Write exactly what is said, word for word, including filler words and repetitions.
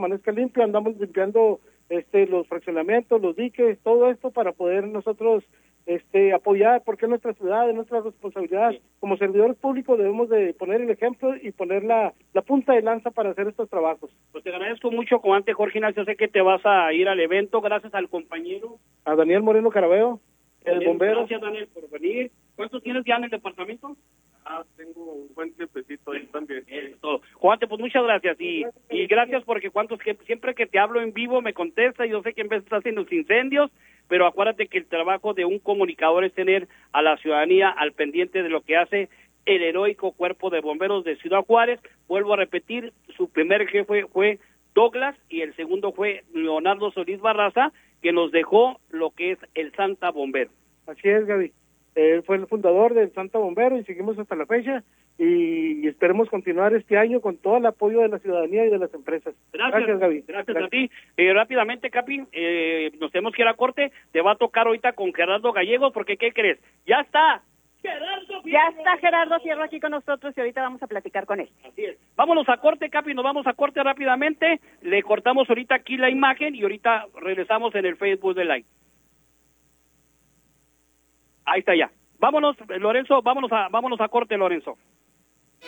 amanezca limpio, andamos limpiando este los fraccionamientos, los diques, todo esto para poder nosotros este apoyar, porque es nuestra ciudad, es nuestra responsabilidad. Sí. Como servidores públicos debemos de poner el ejemplo y poner la, la punta de lanza para hacer estos trabajos. Pues te agradezco mucho, comandante Jorge Ignacio, sé que te vas a ir al evento, gracias al compañero. A Daniel Moreno Carabeo, el bombero. Gracias, Daniel, por venir. ¿Cuántos tienes ya en el departamento? Ah, tengo un buen tiempecito ahí también. Eso. Juante, pues muchas gracias y, y gracias porque cuántos que siempre que te hablo en vivo me contesta, yo sé que en vez estás en los incendios, pero acuérdate que el trabajo de un comunicador es tener a la ciudadanía al pendiente de lo que hace el heroico Cuerpo de Bomberos de Ciudad Juárez. Vuelvo a repetir, su primer jefe fue Douglas y el segundo fue Leonardo Solís Barraza, que nos dejó lo que es el Santa Bombero. Así es, Gaby. Él fue el fundador del Santa Bombero y seguimos hasta la fecha y esperemos continuar este año con todo el apoyo de la ciudadanía y de las empresas. Gracias, gracias Gaby. Gracias, gracias. a ti. Eh, rápidamente, Capi, eh, nos tenemos que ir a corte. Te va a tocar ahorita con Gerardo Gallegos porque, ¿qué crees? ¡Ya está! Gerardo Fierro. Ya está Gerardo Fierro aquí con nosotros y ahorita vamos a platicar con él. Así es. Vámonos a corte, Capi, nos vamos a corte rápidamente. Le cortamos ahorita aquí la imagen y ahorita regresamos en el Facebook de Live. Ahí está ya. Vámonos, Lorenzo, vámonos a vámonos a corte, Lorenzo.